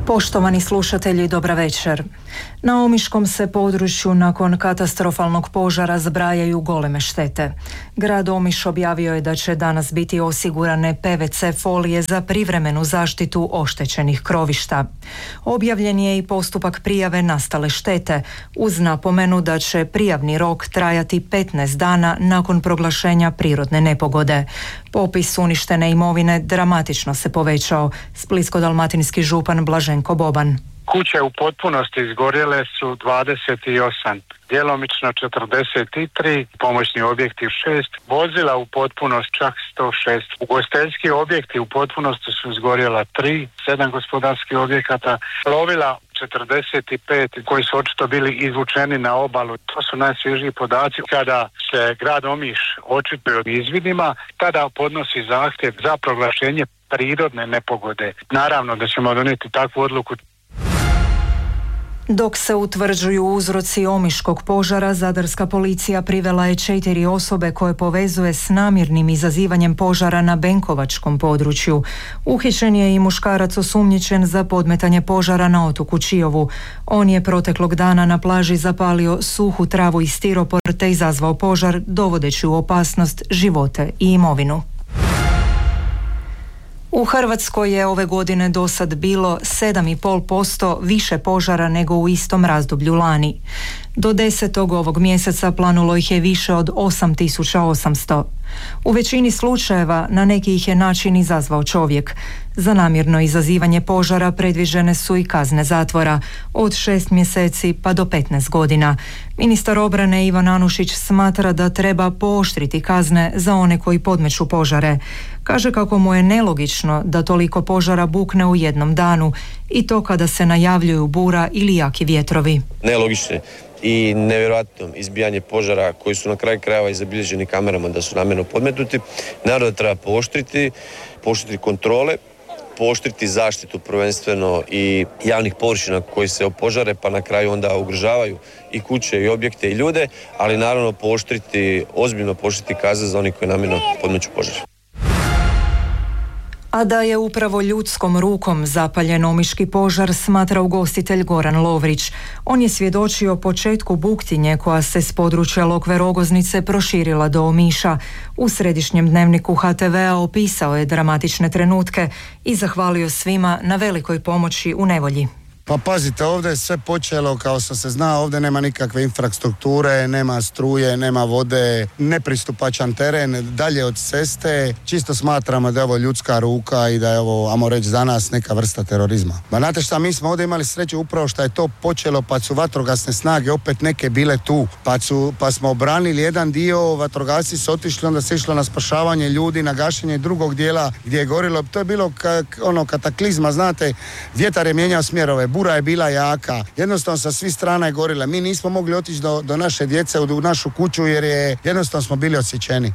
Poštovani slušatelji, dobra večer. Na omiškom se području nakon katastrofalnog požara zbrajaju goleme štete. Grad Omiš objavio je da će danas biti osigurane PVC folije za privremenu zaštitu oštećenih krovišta. Objavljen je i postupak prijave nastale štete, uz napomenu da će prijavni rok trajati 15 dana nakon proglašenja prirodne nepogode. Popis uništene imovine dramatično se povećao. Splitsko-dalmatinski župan Blaženko Boban. Kuće u potpunosti izgorjele su 28, djelomično 43, pomoćni objekti 6, vozila u potpunosti čak 106. Ugostiteljski objekti u potpunosti su izgorjela 3, 7 gospodarskih objekata, plovila 45 koji su očito bili izvučeni na obalu. To su najsvježiji podaci. Kada se grad Omiš očituje o izvidima, tada podnosi zahtjev za proglašenje prirodne nepogode. Naravno da ćemo donijeti takvu odluku. Dok se utvrđuju uzroci omiškog požara, zadarska policija privela je 4 osobe koje povezuje s namjernim izazivanjem požara na Benkovačkom području. Uhićen je i muškarac osumnjičen za podmetanje požara na otoku Čiovu. On je proteklog dana na plaži zapalio suhu travu i stiropor te izazvao požar, dovodeći u opasnost živote i imovinu. U Hrvatskoj je ove godine do sad bilo 7,5% više požara nego u istom razdoblju lani. Do 10. ovog mjeseca planulo ih je više od 8.800. U većini slučajeva na neki ih je način izazvao čovjek. Za namjerno izazivanje požara predviđene su i kazne zatvora od 6 mjeseci pa do 15 godina. Ministar obrane Ivan Anušić smatra da treba pooštriti kazne za one koji podmeću požare. Kaže kako mu je nelogično da toliko požara bukne u jednom danu i to kada se najavljuju bura ili jaki vjetrovi. Nelogično i nevjerojatno izbijanje požara koji su na kraju krajeva i zabilježeni kamerama da su namjerno podmetnuti. Naravno da treba pooštriti kontrole, pooštriti zaštitu prvenstveno i javnih površina koji se opožare pa na kraju onda ugrožavaju i kuće i objekte i ljude, ali naravno ozbiljno pooštriti kazne za oni koji namjerno podmeću požar. A da je upravo ljudskom rukom zapaljen omiški požar, smatra ugostitelj Goran Lovrić. On je svjedočio početku buktinje koja se s područja Lokve Rogoznice proširila do Omiša. U središnjem dnevniku HTV-a opisao je dramatične trenutke i zahvalio svima na velikoj pomoći u nevolji. Pa pazite, ovdje je sve počelo kao što se zna, ovdje nema nikakve infrastrukture, nema struje, nema vode, nepristupačan teren, dalje od ceste. Čisto smatramo da je ovo ljudska ruka i da je ovo, ajmo reći, za nas neka vrsta terorizma. Ma znate šta, mi smo ovdje imali sreću upravo što je to počelo, pa su vatrogasne snage opet neke bile tu, pa smo obranili jedan dio, vatrogasci su otišli, onda se išlo na spašavanje ljudi, na gašenje drugog dijela gdje je gorilo. To je bilo kataklizma, znate, vjetar je mijenjao smjerove, bura je bila jaka, jednostavno sa svih strana je gorila. Mi nismo mogli otići do naše djece u našu kuću jer je jednostavno smo bili odsječeni.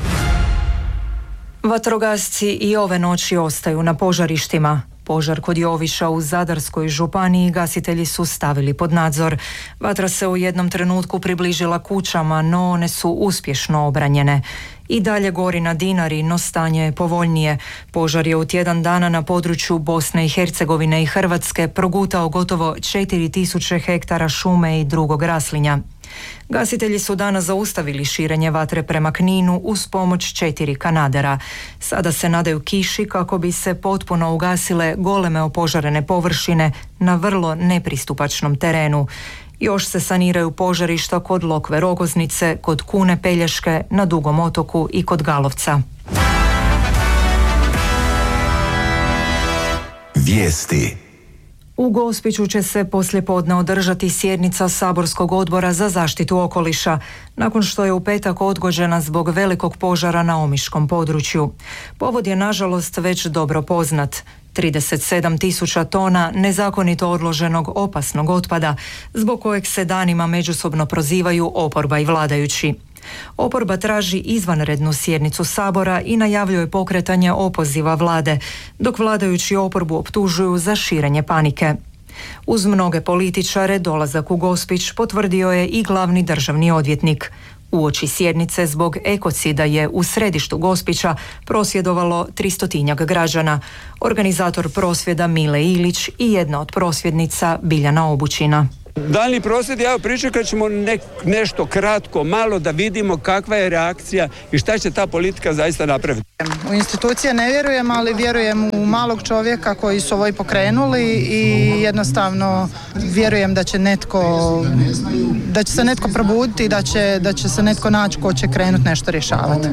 Vatrogasci i ove noći ostaju na požarištima. Požar kod Joviša u Zadarskoj županiji gasitelji su stavili pod nadzor. Vatra se u jednom trenutku približila kućama, no one su uspješno obranjene. I dalje gori na Dinari, no stanje je povoljnije. Požar je u tjedan dana na području Bosne i Hercegovine i Hrvatske progutao gotovo 4000 hektara šume i drugog raslinja. Gasitelji su danas zaustavili širenje vatre prema Kninu uz pomoć 4 kanadera. Sada se nadaju kiši kako bi se potpuno ugasile goleme opožarene površine na vrlo nepristupačnom terenu. Još se saniraju požarišta kod Lokve Rogoznice, kod Kune Pelješke, na Dugom otoku i kod Galovca. Vijesti. U Gospiću će se poslijepodne održati sjednica Saborskog odbora za zaštitu okoliša, nakon što je u petak odgođena zbog velikog požara na omiškom području. Povod je nažalost već dobro poznat. 37.000 tona nezakonito odloženog opasnog otpada, zbog kojeg se danima međusobno prozivaju oporba i vladajući. Oporba traži izvanrednu sjednicu Sabora i najavljuje pokretanje opoziva vlade, dok vladajući oporbu optužuju za širenje panike. Uz mnoge političare dolazak u Gospić potvrdio je i glavni državni odvjetnik. Uoči sjednice zbog ekocida je u središtu Gospića prosvjedovalo 300 građana. Organizator prosvjeda Mile Ilić i jedna od prosvjednica Biljana Obućina. Daljnji prosvjed, ja pričekat ćemo nešto kratko, malo da vidimo kakva je reakcija i šta će ta politika zaista napraviti. U institucije ne vjerujem, ali vjerujem u malog čovjeka koji su ovo i pokrenuli i jednostavno vjerujem da će se netko probuditi i da će se netko naći ko će krenuti nešto rješavati.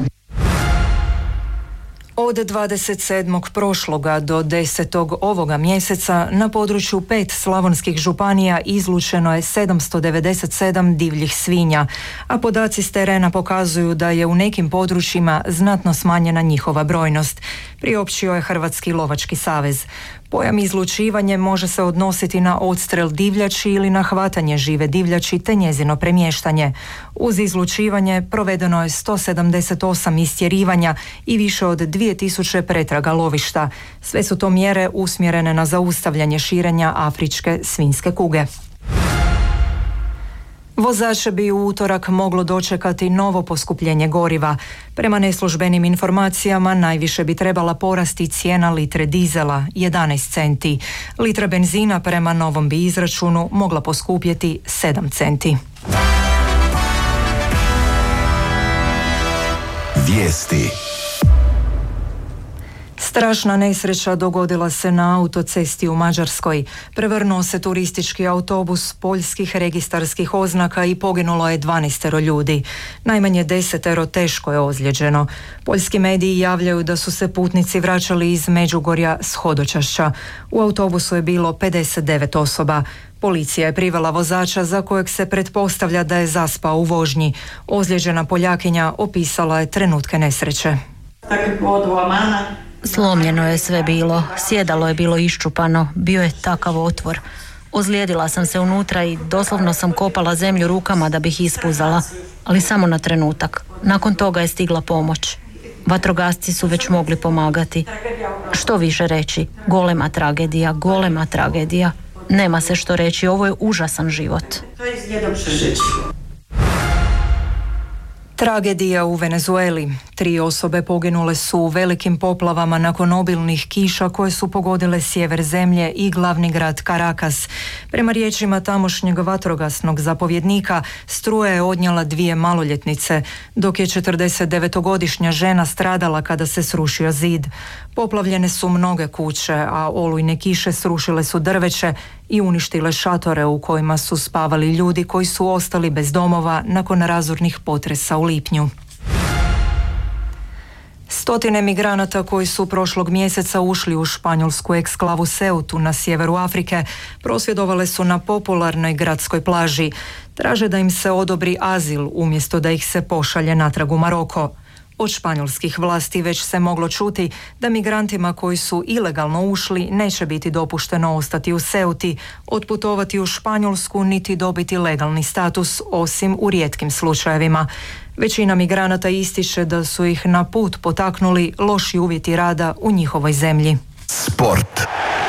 Od 27. prošloga do 10. ovoga mjeseca na području 5 slavonskih županija izlučeno je 797 divljih svinja, a podaci s terena pokazuju da je u nekim područjima znatno smanjena njihova brojnost, priopćio je Hrvatski lovački savez. Pojam izlučivanje može se odnositi na odstrel divljači ili na hvatanje žive divljači te njezino premještanje. Uz izlučivanje provedeno je 178 istjerivanja i više od 2000 pretraga lovišta. Sve su to mjere usmjerene na zaustavljanje širenja afričke svinjske kuge. Vozače bi u utorak moglo dočekati novo poskupljenje goriva. Prema neslužbenim informacijama najviše bi trebala porasti cijena litre dizela, 11 centi. Litra benzina prema novom bi izračunu mogla poskupjeti 7 centi. Vijesti. Strašna nesreća dogodila se na autocesti u Mađarskoj. Prevrnuo se turistički autobus poljskih registarskih oznaka i poginulo je 12 ljudi. Najmanje 10 teško je ozlijeđeno. Poljski mediji javljaju da su se putnici vraćali iz Međugorja s hodočašća. U autobusu je bilo 59 osoba. Policija je privela vozača za kojeg se pretpostavlja da je zaspao u vožnji. Ozlijeđena Poljakinja opisala je trenutke nesreće. Slomljeno je sve bilo, sjedalo je bilo iščupano, bio je takav otvor. Ozlijedila sam se unutra i doslovno sam kopala zemlju rukama da bih ispuzala, ali samo na trenutak. Nakon toga je stigla pomoć. Vatrogasci su već mogli pomagati. Što više reći? Golema tragedija, golema tragedija. Nema se što reći, ovo je užasan život. Tragedija u Venezueli. 3 osobe poginule su u velikim poplavama nakon obilnih kiša koje su pogodile sjever zemlje i glavni grad Caracas. Prema riječima tamošnjeg vatrogasnog zapovjednika, struja je odnijela 2 maloljetnice, dok je 49-godišnja žena stradala kada se srušio zid. Poplavljene su mnoge kuće, a olujne kiše srušile su drveće i uništile šatore u kojima su spavali ljudi koji su ostali bez domova nakon razornih potresa u lipnju. Stotine migranata koji su prošlog mjeseca ušli u španjolsku eksklavu Ceutu na sjeveru Afrike prosvjedovale su na popularnoj gradskoj plaži. Traže da im se odobri azil umjesto da ih se pošalje natrag u Maroko. Od španjolskih vlasti već se moglo čuti da migrantima koji su ilegalno ušli neće biti dopušteno ostati u Ceuti, otputovati u Španjolsku niti dobiti legalni status, osim u rijetkim slučajevima. Većina migranata ističe da su ih na put potaknuli loši uvjeti rada u njihovoj zemlji. Sport.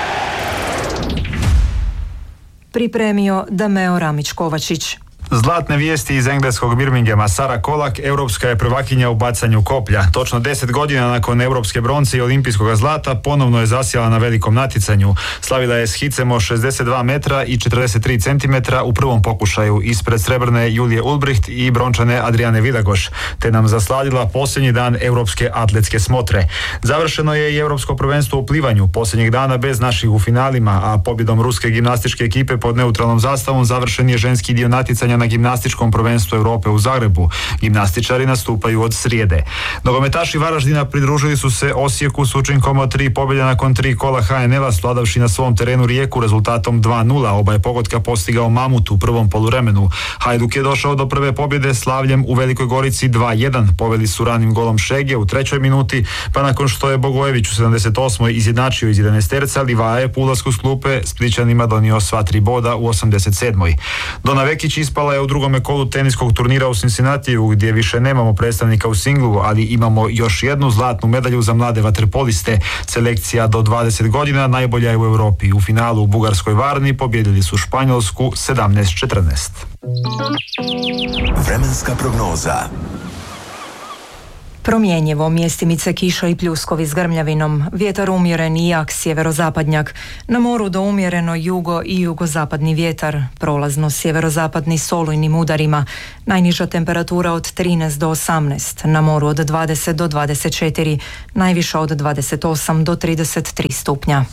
Pripremio Dameo Ramić-Kovačić. Zlatne vijesti iz engleskog Birminghama. Sara Kolak, europska je prvakinja u bacanju koplja. Točno 10 godina nakon europske bronce i olimpijskog zlata ponovno je zasjala na velikom natjecanju. Slavila je s hicemo 62 metra i 43 centimetra u prvom pokušaju ispred srebrne Julije Ulbricht i brončane Adriane Vidagoš, te nam zasladila posljednji dan europske atletske smotre. Završeno je i europsko prvenstvo u plivanju, posljednjeg dana bez naših u finalima, a pobjedom ruske gimnastičke ekipe pod neutralnom zastavom završen je ženski dio natjecanja na gimnastičkom prvenstvu Europe u Zagrebu. Gimnastičari nastupaju od srijede. Nogometaši Varaždina pridružili su se Osijeku s učinkom od 3 pobjede nakon 3 kola HNL-a, svladavši na svom terenu Rijeku rezultatom 2:0. Oba je pogotka postigao Mamut u prvom poluvremenu. Hajduk je došao do prve pobjede slavljem u Velikoj Gorici 2:1. Poveli su ranim golom Šege u 3. minuti, pa nakon što je Bogojević u 78. izjednačio iz 11-terca, Livaja je po ulasku s klupe Splićanima donio sva 3 boda u 87. Dona Vekić ispala ispala je u drugome kolu teniskog turnira u Cincinnatiju, gdje više nemamo predstavnika u singlu, ali imamo još jednu zlatnu medalju za mlade vaterpoliste. Selekcija do 20 godina najbolja je u Europi. U finalu u bugarskoj Varni pobjedili su Španjolsku 17-14. Vremenska prognoza. Promjenjivo, mjestimice kiša i pljuskovi s grmljavinom, vjetar umjeren i jak sjeverozapadnjak, na moru do umjereno jugo i jugozapadni vjetar, prolazno sjeverozapadni s olujnim udarima, najniža temperatura od 13 do 18, na moru od 20 do 24, najviša od 28 do 33 stupnja.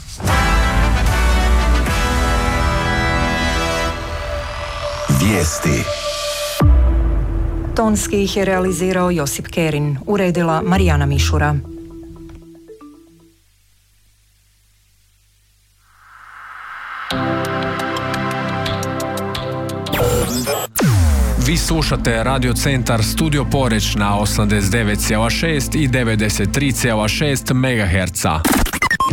Vijesti. Tonski ih je realizirao Josip Kerin, uredila Marijana Mišura. Vi slušate Radio Centar Studio Poreć na 89,6 i 93,6 MHz.